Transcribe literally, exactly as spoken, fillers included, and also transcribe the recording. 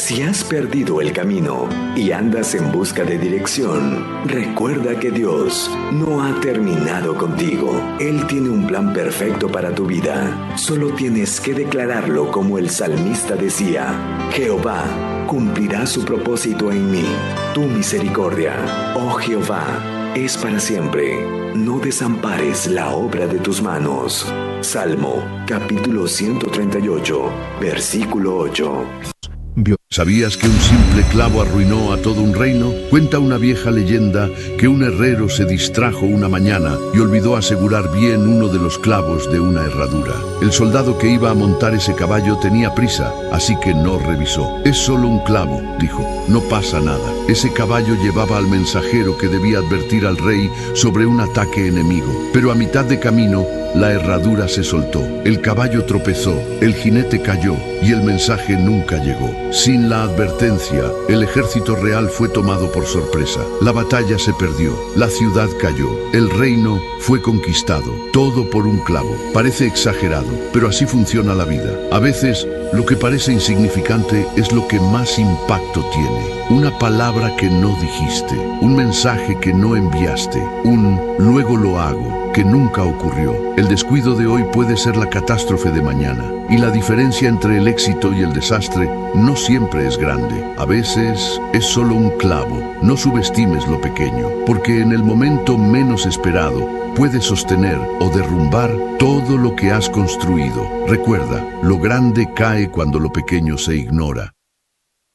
Si has perdido el camino y andas en busca de dirección, recuerda que Dios no ha terminado contigo. Él tiene un plan perfecto para tu vida. Solo tienes que declararlo como el salmista decía: Jehová cumplirá su propósito en mí. Tu misericordia, oh Jehová, es para siempre. No desampares la obra de tus manos. Salmo, capítulo ciento treinta y ocho, versículo ocho. ¿Sabías que un simple clavo arruinó a todo un reino? Cuenta una vieja leyenda que un herrero se distrajo una mañana y olvidó asegurar bien uno de los clavos de una herradura. El soldado que iba a montar ese caballo tenía prisa, así que no revisó. Es solo un clavo, dijo, no pasa nada. Ese caballo llevaba al mensajero que debía advertir al rey sobre un ataque enemigo. Pero a mitad de camino, la herradura se soltó, el caballo tropezó, el jinete cayó y el mensaje nunca llegó. Sin la advertencia, el ejército real fue tomado por sorpresa. La batalla se perdió, la ciudad cayó, el reino fue conquistado, todo por un clavo. Parece exagerado, pero así funciona la vida. A veces, lo que parece insignificante es lo que más impacto tiene. Una palabra que no dijiste, un mensaje que no enviaste, un luego lo hago que nunca ocurrió. El descuido de hoy puede ser la catástrofe de mañana. Y la diferencia entre el éxito y el desastre no siempre es grande. A veces es solo un clavo. No subestimes lo pequeño, porque en el momento menos esperado puede sostener o derrumbar todo lo que has construido. Recuerda, lo grande cae cuando lo pequeño se ignora.